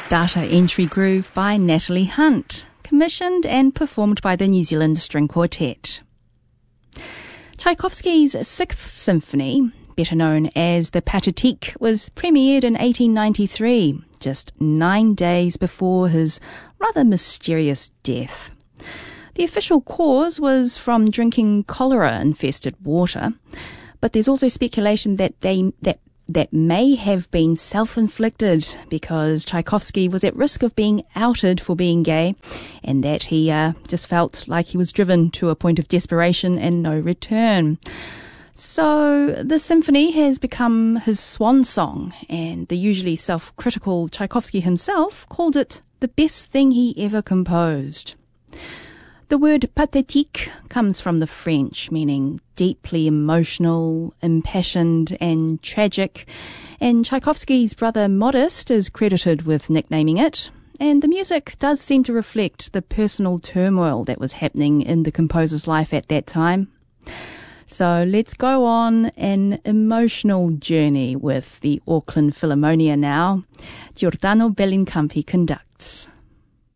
Data Entry Groove by Natalie Hunt, commissioned and performed by the New Zealand String Quartet. Tchaikovsky's Sixth Symphony, better known as the Pathetique, was premiered in 1893, just 9 days before his rather mysterious death. The official cause was from drinking cholera-infested water, but there's also speculation that that may have been self-inflicted because Tchaikovsky was at risk of being outed for being gay, and that he just felt like he was driven to a point of desperation and no return. So the symphony has become his swan song, and the usually self-critical Tchaikovsky himself called it the best thing he ever composed. The word pathétique comes from the French, meaning deeply emotional, impassioned and tragic, and Tchaikovsky's brother Modest is credited with nicknaming it, and the music does seem to reflect the personal turmoil that was happening in the composer's life at that time. So let's go on an emotional journey with the Auckland Philharmonia now. Giordano Bellincampi conducts.